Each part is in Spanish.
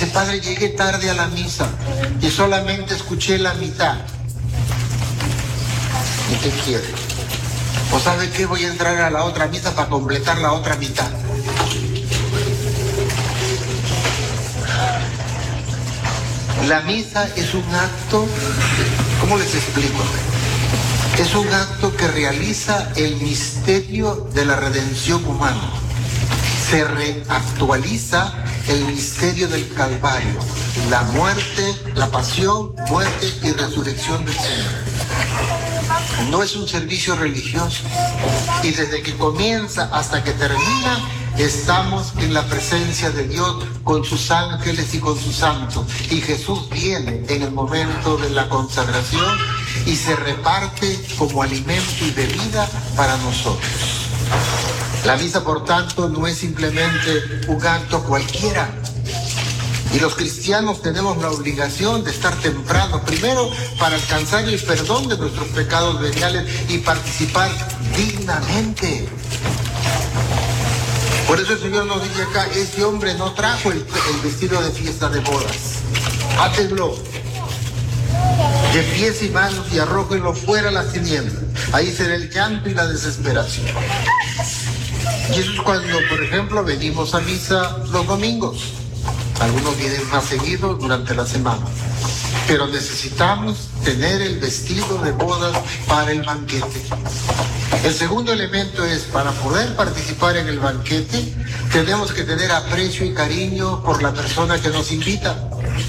Dice, padre, llegué tarde a la misa y solamente escuché la mitad. ¿Y qué quiere? ¿O sabe qué? Voy a entrar a la otra misa para completar la otra mitad. La misa es un acto, ¿cómo les explico? Es un acto que realiza el misterio de la redención humana. Se reactualiza el misterio del Calvario, la muerte, la pasión, muerte y resurrección del Señor. No es un servicio religioso. Y desde que comienza hasta que termina, estamos en la presencia de Dios con sus ángeles y con sus santos. Y Jesús viene en el momento de la consagración y se reparte como alimento y bebida para nosotros. La misa, por tanto, no es simplemente un acto cualquiera. Y los cristianos tenemos la obligación de estar temprano, primero para alcanzar el perdón de nuestros pecados veniales y participar dignamente. Por eso el Señor nos dice acá, este hombre no trajo el vestido de fiesta de bodas. Átenlo de pies y manos y arrójenlo fuera a las tinieblas. Ahí será el llanto y la desesperación. Y eso es cuando, por ejemplo, venimos a misa los domingos. Algunos vienen más seguidos durante la semana. Pero necesitamos tener el vestido de bodas para el banquete. El segundo elemento es, para poder participar en el banquete, tenemos que tener aprecio y cariño por la persona que nos invita.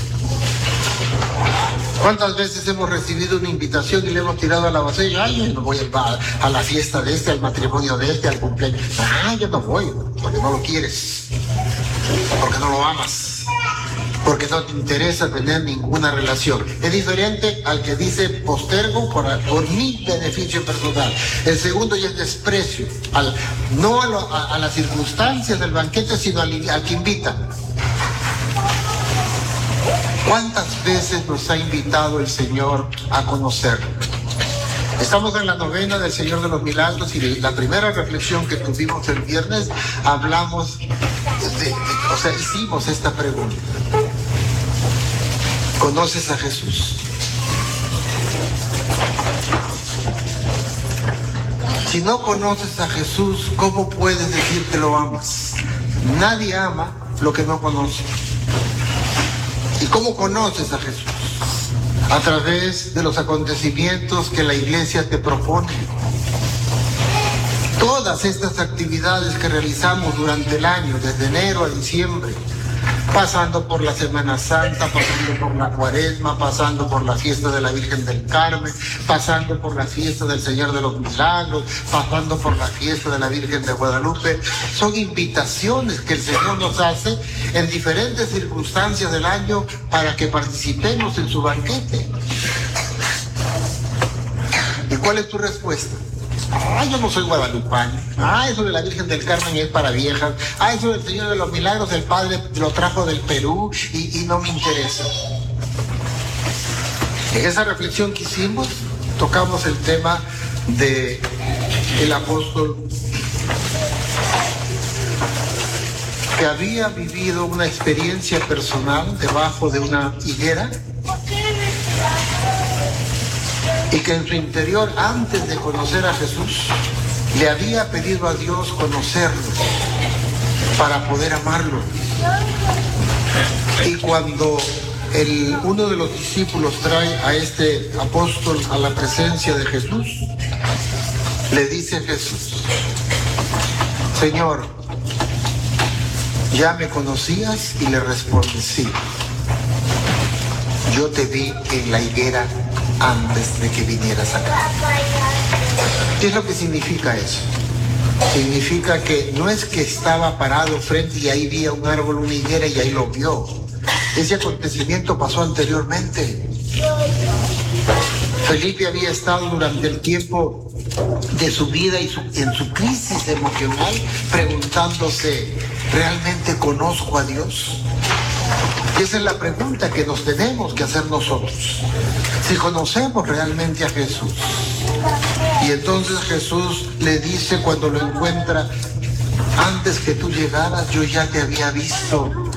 ¿Cuántas veces hemos recibido una invitación y le hemos tirado a la basura? Ay, yo no voy a la fiesta de este, al matrimonio de este, al cumpleaños. Ah, yo no voy, porque no lo quieres, porque no lo amas, porque no te interesa tener ninguna relación. Es diferente al que dice postergo por mi beneficio personal. El segundo ya es desprecio, no a las circunstancias del banquete, sino al que invita. ¿Cuántas veces nos ha invitado el Señor a conocerlo? Estamos en la novena del Señor de los Milagros y la primera reflexión que tuvimos el viernes hablamos, hicimos esta pregunta. ¿Conoces a Jesús? Si no conoces a Jesús, ¿cómo puedes decir que lo amas? Nadie ama lo que no conoce. ¿Y cómo conoces a Jesús? A través de los acontecimientos que la iglesia te propone. Todas estas actividades que realizamos durante el año, desde enero a diciembre, pasando por la Semana Santa, pasando por la Cuaresma, pasando por la fiesta de la Virgen del Carmen, pasando por la fiesta del Señor de los Milagros, pasando por la fiesta de la Virgen de Guadalupe, son invitaciones que el Señor nos hace en diferentes circunstancias del año para que participemos en su banquete. ¿Y cuál es tu respuesta? Yo no soy guadalupano. Eso de la Virgen del Carmen es para viejas. Eso del Señor de los Milagros, el Padre lo trajo del Perú y no me interesa. En esa reflexión que hicimos, tocamos el tema de el apóstol que había vivido una experiencia personal debajo de una higuera y que en su interior, antes de conocer a Jesús, le había pedido a Dios conocerlo para poder amarlo. Y cuando uno de los discípulos trae a este apóstol a la presencia de Jesús, le dice a Jesús: Señor, ¿ya me conocías? Y le responde: sí, yo te vi en la higuera antes de que vinieras acá. ¿Qué es lo que significa eso? Significa que no es que estaba parado frente y ahí vi un árbol, una higuera y ahí lo vio. Ese acontecimiento pasó anteriormente. Felipe había estado durante el tiempo de su vida y en su crisis emocional preguntándose: ¿realmente conozco a Dios? Y esa es la pregunta que nos tenemos que hacer nosotros. Si conocemos realmente a Jesús. Y entonces Jesús le dice cuando lo encuentra: antes que tú llegaras yo ya te había visto